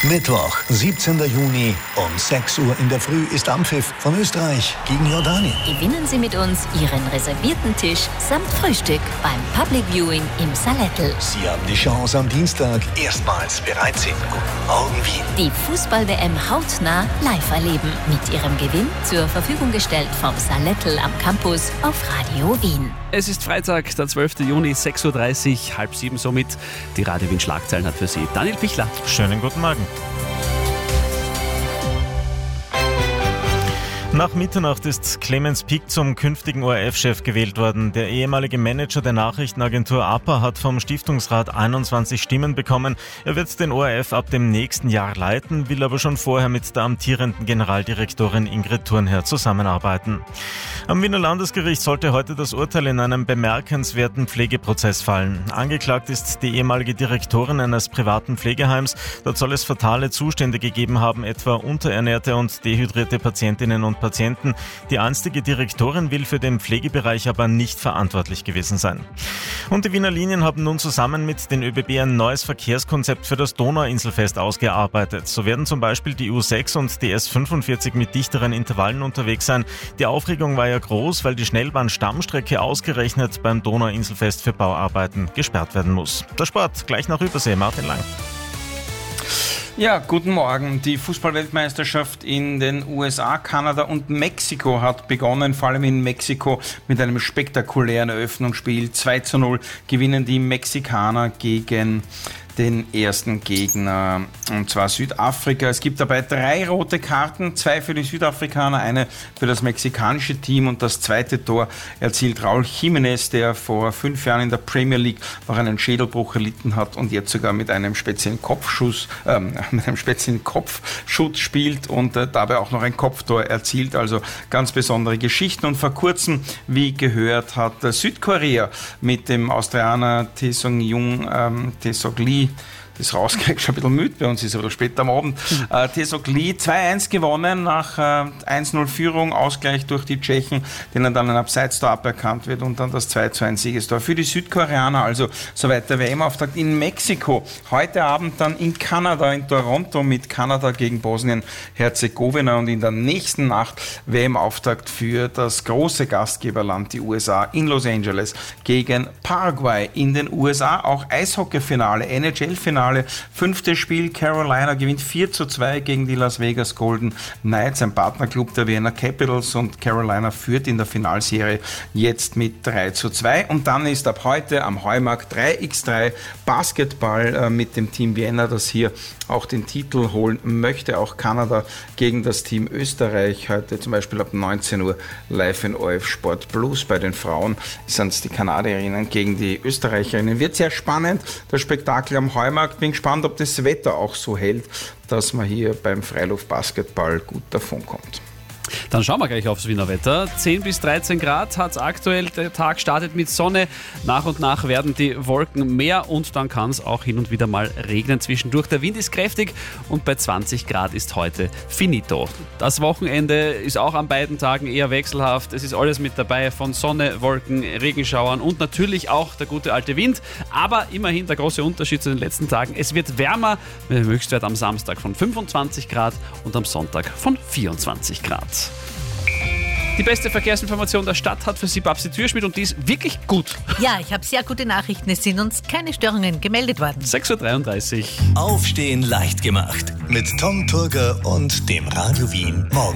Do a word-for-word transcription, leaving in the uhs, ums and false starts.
Mittwoch, siebzehnten Juni um sechs Uhr in der Früh ist Anpfiff von Österreich gegen Jordanien. Gewinnen Sie mit uns Ihren reservierten Tisch samt Frühstück beim Public Viewing im Salettl. Sie haben die Chance, am Dienstag erstmals bereits in Guten Morgen Wien die Fußball-W M hautnah live erleben. Mit Ihrem Gewinn zur Verfügung gestellt vom Salettl am Campus auf Radio Wien. Es ist Freitag, der zwölften Juni, sechs Uhr dreißig, halb sieben somit. Die Radio Wien Schlagzeilen hat für Sie Daniel Pichler. Schönen guten Morgen. Nach Mitternacht ist Clemens Pick zum künftigen O R F-Chef gewählt worden. Der ehemalige Manager der Nachrichtenagentur A P A hat vom Stiftungsrat einundzwanzig Stimmen bekommen. Er wird den O R F ab dem nächsten Jahr leiten, will aber schon vorher mit der amtierenden Generaldirektorin Ingrid Thurnherr zusammenarbeiten. Am Wiener Landesgericht sollte heute das Urteil in einem bemerkenswerten Pflegeprozess fallen. Angeklagt ist die ehemalige Direktorin eines privaten Pflegeheims. Dort soll es fatale Zustände gegeben haben, etwa unterernährte und dehydrierte Patientinnen und Patienten. Die einstige Direktorin will für den Pflegebereich aber nicht verantwortlich gewesen sein. Und die Wiener Linien haben nun zusammen mit den ÖBB ein neues Verkehrskonzept für das Donauinselfest ausgearbeitet. So werden zum Beispiel die U sechs und die S fünfundvierzig mit dichteren Intervallen unterwegs sein. Die Aufregung war ja groß, weil die Schnellbahn-Stammstrecke ausgerechnet beim Donauinselfest für Bauarbeiten gesperrt werden muss. Der Sport gleich nach Übersee, Martin Lang. Ja, guten Morgen. Die Fußballweltmeisterschaft in den U S A, Kanada und Mexiko hat begonnen, vor allem in Mexiko mit einem spektakulären Eröffnungsspiel. zwei zu null gewinnen die Mexikaner gegen den ersten Gegner, und zwar Südafrika. Es gibt dabei drei rote Karten, zwei für die Südafrikaner, eine für das mexikanische Team, und das zweite Tor erzielt Raúl Jiménez, der vor fünf Jahren in der Premier League noch einen Schädelbruch erlitten hat und jetzt sogar mit einem speziellen Kopfschuss, äh, mit einem speziellen Kopfschuss spielt und äh, dabei auch noch ein Kopftor erzielt. Also ganz besondere Geschichten. Und vor kurzem, wie gehört, hat äh, Südkorea mit dem Australier Tae Sung-Jung, ähm, Tae Sok-Lee, das rausgekriegt, schon ein bisschen müde, bei uns ist es aber später am Abend. Mhm. Äh, Tae Sok-Lee zwei eins gewonnen nach äh, eins null Führung, Ausgleich durch die Tschechen, denen dann ein Abseits-Tor aberkannt wird und dann das zwei zu eins Siegestor für die Südkoreaner. Also soweit der W M-Auftakt in Mexiko. Heute Abend dann in Kanada, in Toronto mit Kanada gegen Bosnien-Herzegowina, und in der nächsten Nacht W M-Auftakt für das große Gastgeberland, die U S A, in Los Angeles gegen Paraguay. In den U S A auch Eishockey-Finale, N H L-Finale. Fünftes Spiel, Carolina gewinnt vier zu zwei gegen die Las Vegas Golden Knights, ein Partnerclub der Vienna Capitals, und Carolina führt in der Finalserie jetzt mit drei zu zwei. Und dann ist ab heute am Heumarkt drei gegen drei Basketball äh, mit dem Team Vienna, das hier auch den Titel holen möchte. Auch Kanada gegen das Team Österreich. Heute zum Beispiel ab neunzehn Uhr live in O R F Sport Plus. Bei den Frauen sind es die Kanadierinnen gegen die Österreicherinnen. Wird sehr spannend, das Spektakel am Heumarkt. Bin gespannt, ob das Wetter auch so hält, dass man hier beim Freiluftbasketball gut davon kommt. Dann schauen wir gleich aufs Wiener Wetter. zehn bis dreizehn Grad hat es aktuell. Der Tag startet mit Sonne. Nach und nach werden die Wolken mehr und dann kann es auch hin und wieder mal regnen zwischendurch. Der Wind ist kräftig und bei zwanzig Grad ist heute finito. Das Wochenende ist auch an beiden Tagen eher wechselhaft. Es ist alles mit dabei, von Sonne, Wolken, Regenschauern und natürlich auch der gute alte Wind. Aber immerhin der große Unterschied zu den letzten Tagen. Es wird wärmer mit dem Höchstwert am Samstag von fünfundzwanzig Grad und am Sonntag von vierundzwanzig Grad. Die beste Verkehrsinformation der Stadt hat für Sie Babsi Türschmidt, und die ist wirklich gut. Ja, ich habe sehr gute Nachrichten. Es sind uns keine Störungen gemeldet worden. sechs Uhr dreiunddreißig. Aufstehen leicht gemacht mit Tom Turger und dem Radio Wien Morgen.